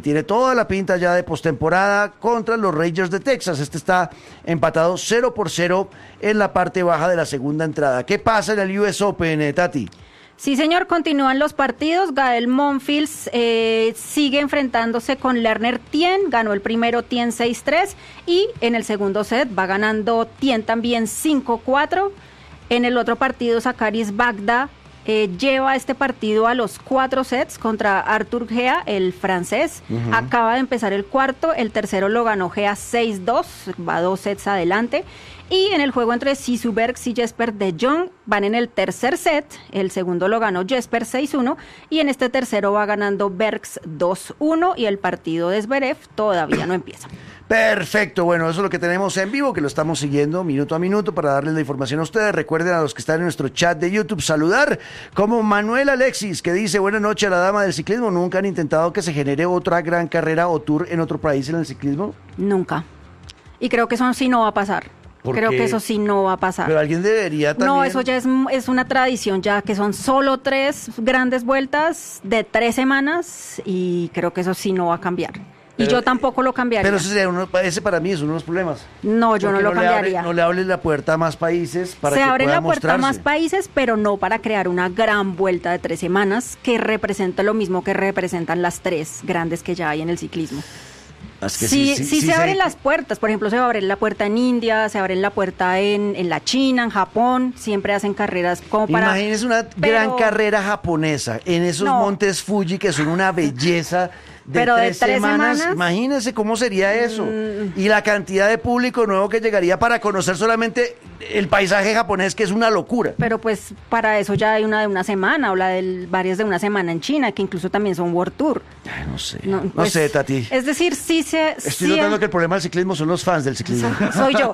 tiene toda la pinta ya de postemporada contra los Rangers de Texas. Este está empatado 0-0 en la parte baja de la segunda entrada. ¿Qué pasa en el US Open, Tati? Sí, señor, continúan los partidos. Gael Monfils sigue enfrentándose con Lerner Tien, ganó el primero Tien 6-3 y en el segundo set va ganando Tien también 5-4. En el otro partido, Zakaris Bagda lleva este partido a los 4 sets contra Arthur Gea, el francés. Acaba de empezar el cuarto, el tercero lo ganó Gea 6-2, va 2 sets adelante. Y en el juego entre Sisu Bergs y Jesper de Jong van en el tercer set, el segundo lo ganó Jesper 6-1 y en este tercero va ganando Bergs 2-1 y el partido de Zverev todavía no empieza. Perfecto, bueno, eso es lo que tenemos en vivo, que lo estamos siguiendo minuto a minuto para darles la información a ustedes. Recuerden a los que están en nuestro chat de YouTube saludar, como Manuel Alexis, que dice: buenas noches a la dama del ciclismo. ¿Nunca han intentado que se genere otra gran carrera o tour en otro país en el ciclismo? Nunca. Y creo que eso sí no va a pasar. Creo que eso sí no va a pasar. Pero alguien debería también... No, eso ya es una tradición ya, que son solo 3 grandes vueltas de 3 semanas y creo que eso sí no va a cambiar. Y yo tampoco lo cambiaría. Pero ese para mí es uno de los problemas. No, yo no lo cambiaría. No le hables la puerta a más países para que se abre pueda la puerta mostrarse. a más países, pero no para crear una gran vuelta de 3 semanas que representa lo mismo que representan las 3 grandes que ya hay en el ciclismo. Es que sí se abren las puertas. Por ejemplo, se va a abrir la puerta en India, se abre la puerta en la China, en Japón. Siempre hacen carreras como para... Imagínense una gran carrera japonesa en esos montes Fuji que son una belleza. Pero de 3 semanas, imagínense cómo sería eso. Y la cantidad de público nuevo que llegaría para conocer solamente el paisaje japonés, que es una locura. Pero pues para eso ya hay una de una semana, o varias de una semana en China, que incluso también son World Tour. Ay, no sé, no sé, Tati. Es decir, Estoy notando que el problema del ciclismo son los fans del ciclismo. Soy yo.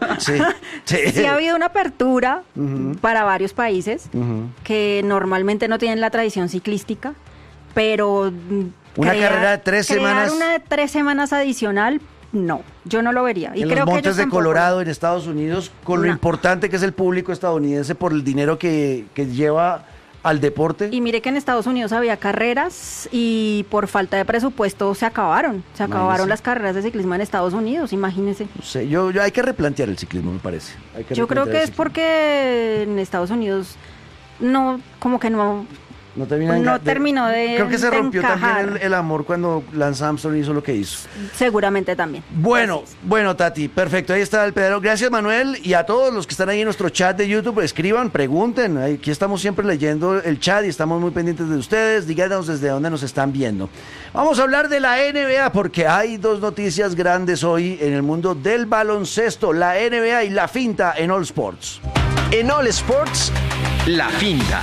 Sí. Sí ha habido una apertura para varios países que normalmente no tienen la tradición ciclística, pero... Una carrera de 3 semanas. Una de 3 semanas adicional, no, yo no lo vería. Y en creo los montes que de Colorado, en Estados Unidos, con lo importante que es el público estadounidense por el dinero que lleva al deporte. Y mire que en Estados Unidos había carreras y por falta de presupuesto se acabaron. Se acabaron las carreras de ciclismo en Estados Unidos, imagínense. No sé, yo hay que replantear el ciclismo, me parece. Yo creo que es porque en Estados Unidos no, como que no terminó de creo que se rompió encajar. También el amor cuando Lance Armstrong hizo lo que hizo. Seguramente también. Bueno, Tati, perfecto, ahí está el pedero. Gracias, Manuel, y a todos los que están ahí en nuestro chat de YouTube, escriban, pregunten. Aquí estamos siempre leyendo el chat y estamos muy pendientes de ustedes. Díganos desde dónde nos están viendo. Vamos a hablar de la NBA porque hay 2 noticias grandes hoy en el mundo del baloncesto, la NBA y la finta en All Sports. En All Sports, la finta.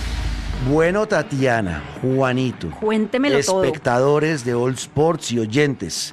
Bueno, Tatiana, Juanito, cuéntemelo todo. Espectadores de All Sports y oyentes,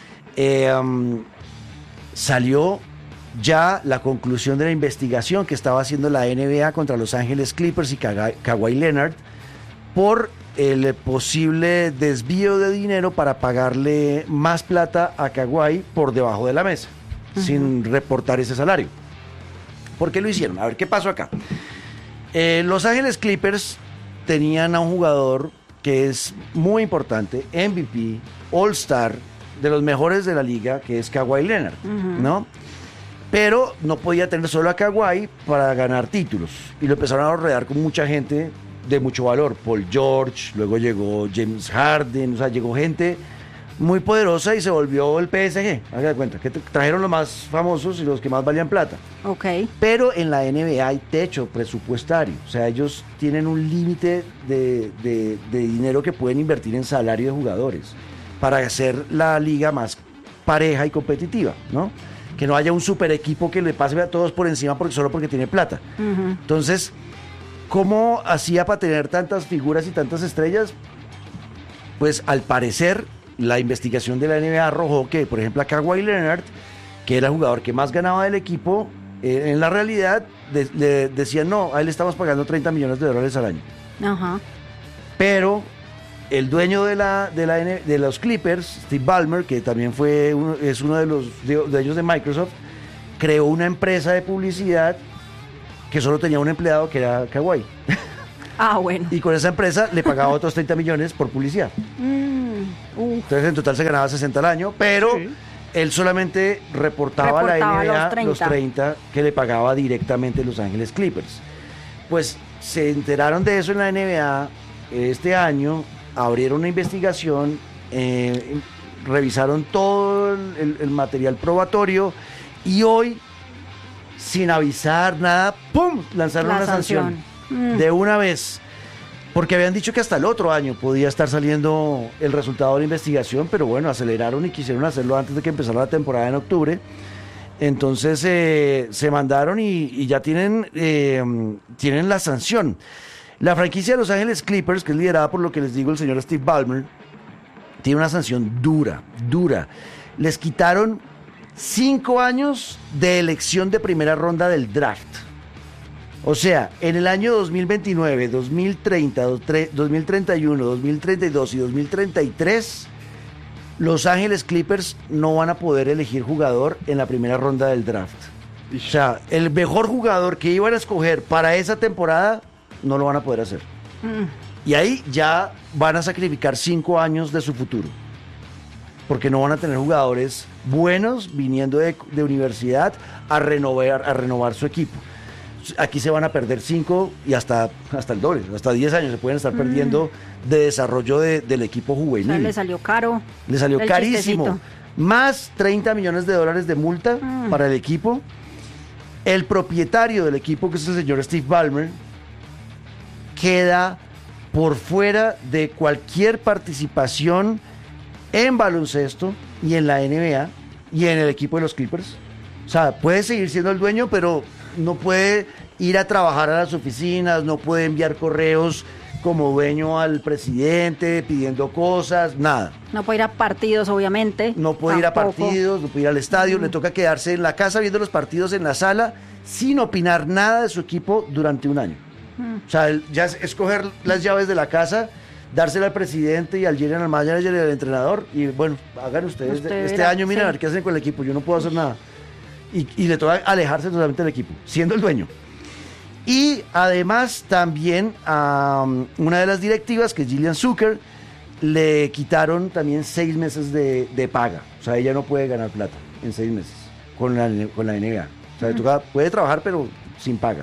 salió ya la conclusión de la investigación que estaba haciendo la NBA contra Los Ángeles Clippers y Kawhi Leonard por el posible desvío de dinero para pagarle más plata a Kawhi por debajo de la mesa, sin reportar ese salario. ¿Por qué lo hicieron? A ver, ¿qué pasó acá? Los Ángeles Clippers tenían a un jugador que es muy importante, MVP, All-Star, de los mejores de la liga, que es Kawhi Leonard, ¿no? Pero no podía tener solo a Kawhi para ganar títulos. Y lo empezaron a rodear con mucha gente de mucho valor. Paul George, luego llegó James Harden, o sea, llegó gente muy poderosa y se volvió el PSG. Haga de cuenta, que trajeron los más famosos y los que más valían plata. Ok. Pero en la NBA hay techo presupuestario. O sea, ellos tienen un límite de dinero que pueden invertir en salario de jugadores para hacer la liga más pareja y competitiva, ¿no? Que no haya un super equipo que le pase a todos por encima solo porque tiene plata. Entonces, ¿cómo hacía para tener tantas figuras y tantas estrellas? Pues al parecer la investigación de la NBA arrojó que, por ejemplo, a Kawhi Leonard, que era el jugador que más ganaba del equipo, en la realidad le decían, no, a él le estamos pagando $30 millones al año. Ajá. Pero el dueño de los Clippers, Steve Ballmer, que también es uno de los dueños de Microsoft, creó una empresa de publicidad que solo tenía un empleado que era Kawhi. Ah, bueno. Y con esa empresa le pagaba otros 30 millones por publicidad. Entonces en total se ganaba 60 al año, pero él solamente reportaba a la NBA los 30 que le pagaba directamente Los Ángeles Clippers. Pues se enteraron de eso en la NBA este año, abrieron una investigación, revisaron todo el material probatorio y hoy, sin avisar nada, ¡pum!, lanzaron una sanción de una vez. Porque habían dicho que hasta el otro año podía estar saliendo el resultado de la investigación, pero bueno, aceleraron y quisieron hacerlo antes de que empezara la temporada en octubre. Entonces se mandaron y ya tienen la sanción. La franquicia de Los Ángeles Clippers, que es liderada por lo que les digo el señor Steve Ballmer, tiene una sanción dura. Les quitaron 5 años de elección de primera ronda del draft. O sea, en el año 2029, 2030, 2031, 2032 y 2033, Los Ángeles Clippers no van a poder elegir jugador en la primera ronda del draft. O sea, el mejor jugador que iban a escoger para esa temporada no lo van a poder hacer. Y ahí ya van a sacrificar 5 años de su futuro. Porque no van a tener jugadores buenos viniendo de universidad a renovar su equipo. Aquí se van a perder 5 y hasta el doble, hasta 10 años se pueden estar perdiendo de desarrollo del equipo juvenil. O sea, le salió caro. Le salió carísimo. Chistecito. Más $30 millones de multa para el equipo. El propietario del equipo, que es el señor Steve Ballmer, queda por fuera de cualquier participación en baloncesto y en la NBA y en el equipo de los Clippers. O sea, puede seguir siendo el dueño, pero no puede ir a trabajar a las oficinas, no puede enviar correos como dueño al presidente pidiendo cosas, nada. No puede ir a partidos, obviamente. No puede ir a partidos, no puede ir al estadio, le toca quedarse en la casa viendo los partidos en la sala sin opinar nada de su equipo durante un año. O sea, ya es coger las llaves de la casa, dársela al presidente y al general manager y al entrenador y bueno, hagan ustedes este año, miren a ver qué hacen con el equipo, yo no puedo hacer nada. Y le toca alejarse totalmente del equipo, siendo el dueño. Y además también a una de las directivas, que es Gillian Zucker, le quitaron también 6 meses de paga. O sea, ella no puede ganar plata en 6 meses con la NBA. O sea, le toca, puede trabajar, pero sin paga.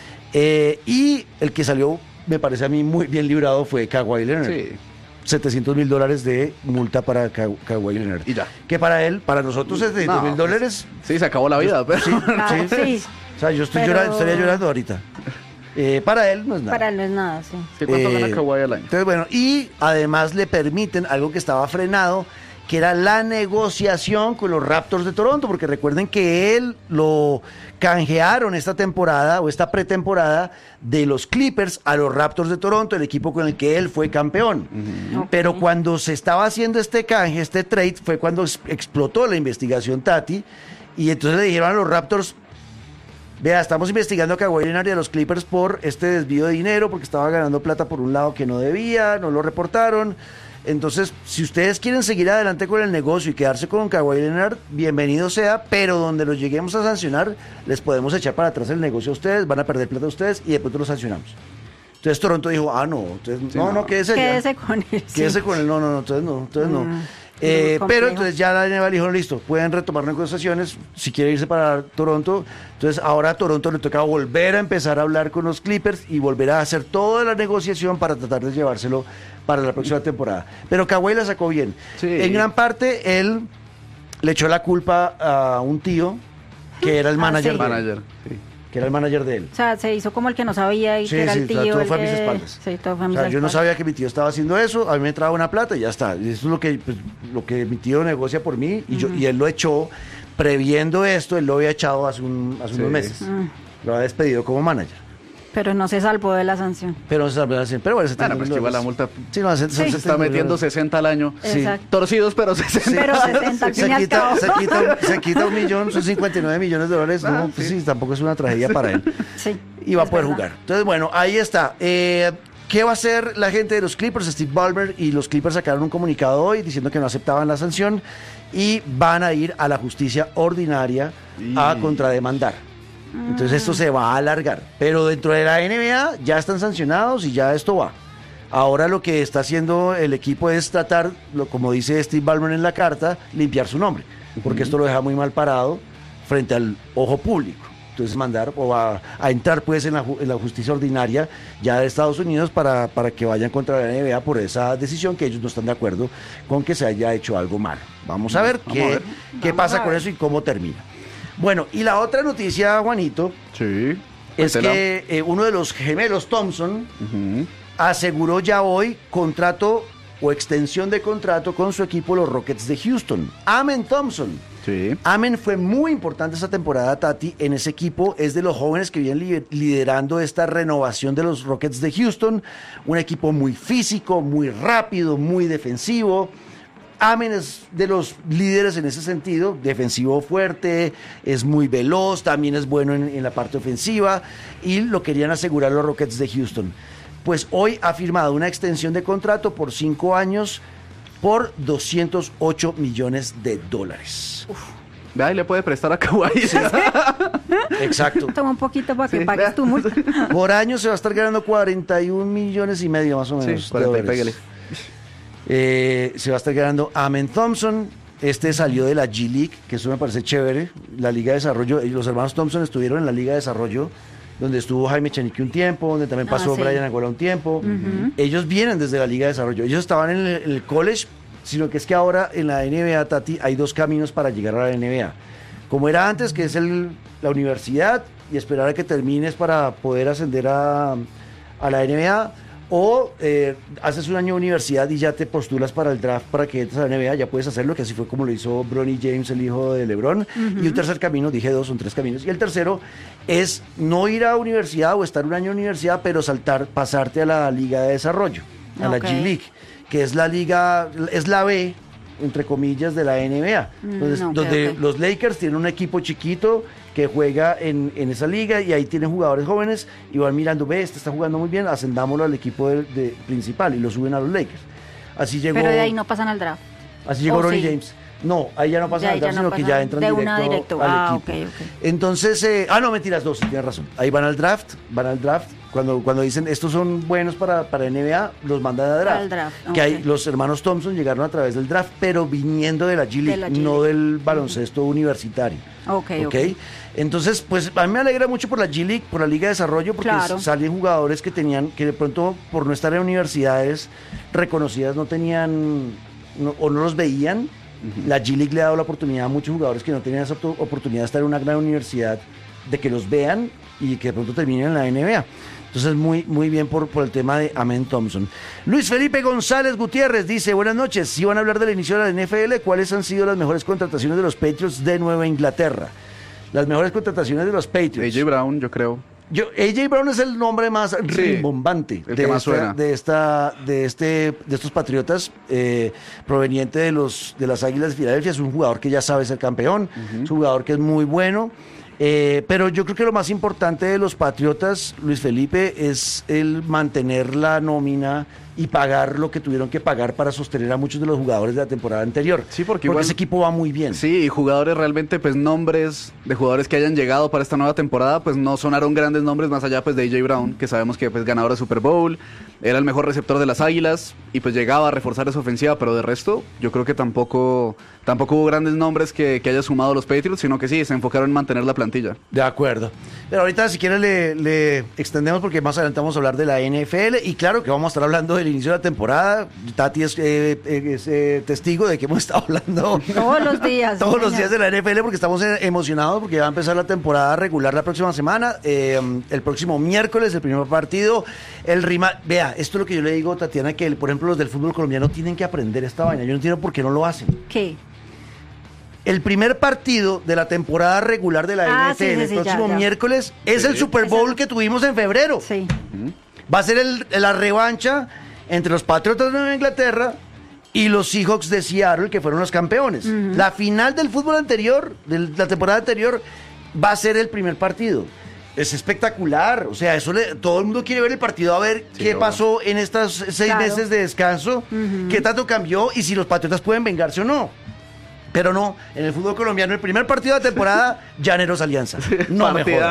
Y el que salió, me parece a mí muy bien librado, fue Kawhi Leonard. Sí. $700 mil de multa para Kawhi Leonard. Y ya. Que para él, para nosotros $700 mil. Sí, se acabó la vida, pero. Sí. O sea, yo estaría llorando ahorita. Para él no es nada. Para él no es nada, sí. ¿Cuánto gana Kawhi al año? Entonces, bueno, y además le permiten algo que estaba frenado, que era la negociación con los Raptors de Toronto, porque recuerden que él lo canjearon esta temporada o esta pretemporada de los Clippers a los Raptors de Toronto, el equipo con el que él fue campeón. Okay. Pero cuando se estaba haciendo este canje, este trade, fue cuando explotó la investigación Tati, y entonces le dijeron a los Raptors: vea, estamos investigando a Kawhi Leonard y a los Clippers por este desvío de dinero, porque estaba ganando plata por un lado que no debía, no lo reportaron. Entonces, si ustedes quieren seguir adelante con el negocio y quedarse con Kawhi Leonard, bienvenido sea, pero donde los lleguemos a sancionar, les podemos echar para atrás el negocio a ustedes, van a perder plata a ustedes y después los sancionamos. Entonces Toronto dijo, entonces, sí, no, quédese con él. Quédese con él, no, entonces no. Pero entonces ya la NBA dijo, listo, pueden retomar negociaciones si quiere irse para Toronto. Entonces ahora a Toronto le toca volver a empezar a hablar con los Clippers y volver a hacer toda la negociación para tratar de llevárselo para la próxima temporada. Pero Kawhi la sacó bien. Sí. En gran parte él le echó la culpa a un tío que era el manager. Que era el manager de él. O sea, se hizo como el que no sabía y que era el tío. Todo fue a mis espaldas. Sí, todo fue a mis espaldas. Yo no sabía que mi tío estaba haciendo eso, a mí me entraba una plata y ya está. Y eso es lo que mi tío negocia por mí y él lo echó previendo esto, él lo había echado hace unos meses. Lo había despedido como manager. Pero no se salvó de la sanción. Pero bueno, pues igual la multa se está metiendo 60 al año. Sí. Torcidos, pero 60. Pero 60 al fin y al cabo. Se quita $1 millón, son $59 millones. Pues tampoco es una tragedia para él. Sí. Y va a poder jugar. Entonces, bueno, ahí está. ¿Qué va a hacer la gente de los Clippers? Steve Ballmer y los Clippers sacaron un comunicado hoy diciendo que no aceptaban la sanción y van a ir a la justicia ordinaria a contrademandar. Entonces esto se va a alargar, pero dentro de la NBA ya están sancionados y ya esto va. Ahora lo que está haciendo el equipo es tratar, como dice Steve Ballmer en la carta, limpiar su nombre, porque esto lo deja muy mal parado frente al ojo público. Entonces mandar o a entrar pues en la justicia ordinaria ya de Estados Unidos para que vayan contra la NBA por esa decisión que ellos no están de acuerdo con que se haya hecho algo mal. Vamos a ver qué pasa con eso y cómo termina. Bueno, y la otra noticia, Juanito, Sí. es que uno de los gemelos Thompson aseguró ya hoy contrato o extensión de contrato con su equipo, los Rockets de Houston. Amen Thompson. Sí. Amen fue muy importante esta temporada, Tati, en ese equipo. Es de los jóvenes que vienen liderando esta renovación de los Rockets de Houston. Un equipo muy físico, muy rápido, muy defensivo. Amen es de los líderes en ese sentido, defensivo fuerte, es muy veloz, también es bueno en la parte ofensiva y lo querían asegurar los Rockets de Houston. Pues hoy ha firmado una extensión de contrato por 5 años por $208 millones. Vea, y le puede prestar a Kawhi. Sí. Exacto. Toma un poquito para que Sí, pagues vea. tu multa. Por año se va a estar ganando 41,5 millones más o menos. Sí, de 40 y dólares. pégale. Se va a estar ganando Amen Thompson. Este salió de la G League, que eso me parece chévere. La Liga de Desarrollo. Los hermanos Thompson estuvieron en la Liga de Desarrollo, donde estuvo Jaime Chenique un tiempo, donde también pasó sí. Brian Angola un tiempo. Ellos vienen desde la Liga de Desarrollo. Ellos estaban en el college, sino que es que ahora en la NBA, Tati, hay 2 caminos para llegar a la NBA. Como era antes, que es la universidad, y esperar a que termines para poder ascender a la NBA, o haces un año de universidad y ya te postulas para el draft para que entres a la NBA, ya puedes hacerlo, que así fue como lo hizo Bronny James, el hijo de LeBron. Y un tercer camino, dije 2, son 3 caminos. Y el tercero es no ir a universidad o estar un año en universidad, pero pasarte a la Liga de Desarrollo, a la G League, que es la liga, es la B, entre comillas, de la NBA. Entonces, donde los Lakers tienen un equipo chiquito que juega en esa liga y ahí tienen jugadores jóvenes y van mirando, este está jugando muy bien, ascendámoslo al equipo principal y lo suben a los Lakers. Así llegó. Pero de ahí no pasan al draft. Así llegó Ronnie sí. James. No, ahí ya no pasan al draft, sino que ya entran de una directo directo. al equipo. Ok. Entonces, no, mentiras, 2, tienes razón. Ahí van al draft. Cuando dicen estos son buenos para NBA, los mandan a draft. Al draft, Que ok. hay, los hermanos Thompson llegaron a través del draft, pero viniendo de la G League, no del baloncesto universitario. Ok. Entonces, pues a mí me alegra mucho por la G League, por la Liga de Desarrollo, porque Claro. salen jugadores que de pronto, por no estar en universidades reconocidas, no tenían o no los veían. La G League le ha dado la oportunidad a muchos jugadores que no tenían esa oportunidad de estar en una gran universidad, de que los vean y que de pronto terminen en la NBA. Entonces, muy, muy bien por el tema de Amen Thompson. Luis Felipe González Gutiérrez dice, buenas noches, si van a hablar del inicio de la NFL, ¿cuáles han sido las mejores contrataciones de los Patriots de Nueva Inglaterra? Las mejores contrataciones de los Patriots. AJ Brown, yo creo. AJ Brown es el nombre más rimbombante el que más suena. de estos Patriotas, proveniente de las Águilas de Filadelfia. Es un jugador que ya sabe ser campeón, es un jugador que es muy bueno. Pero yo creo que lo más importante de los Patriotas, Luis Felipe, es el mantener la nómina y pagar lo que tuvieron que pagar para sostener a muchos de los jugadores de la temporada anterior. Sí, porque igual ese equipo va muy bien. Sí, y jugadores realmente, pues nombres de jugadores que hayan llegado para esta nueva temporada, pues no sonaron grandes nombres más allá pues de AJ Brown, que sabemos que pues ganador de Super Bowl, era el mejor receptor de las Águilas y pues llegaba a reforzar esa ofensiva, pero de resto yo creo que tampoco hubo grandes nombres que haya sumado los Patriots, sino que sí, se enfocaron en mantener la plantilla. De acuerdo. Pero ahorita si quieres le extendemos porque más adelante vamos a hablar de la NFL y claro que vamos a estar hablando del inicio de la temporada. Tati es testigo de que hemos estado hablando todos los días. todos los días de la NFL porque estamos emocionados porque va a empezar la temporada regular la próxima semana. El próximo miércoles, el primer partido, Vea, esto es lo que yo le digo, Tatiana, que por ejemplo los del fútbol colombiano tienen que aprender esta vaina. Yo no entiendo por qué no lo hacen. ¿Qué? El primer partido de la temporada regular de la NFL, el próximo miércoles, es el Super Bowl que tuvimos en febrero. Sí. Va a ser la revancha entre los Patriotas de Nueva Inglaterra y los Seahawks de Seattle, que fueron los campeones. La final del fútbol anterior, de la temporada anterior, va a ser el primer partido. Es espectacular, o sea, todo el mundo quiere ver el partido a ver qué pasó en estos 6 meses de descanso, qué tanto cambió y si los Patriotas pueden vengarse o no. Pero no, en el fútbol colombiano, el primer partido de la temporada, Llaneros Alianza. No me jodas.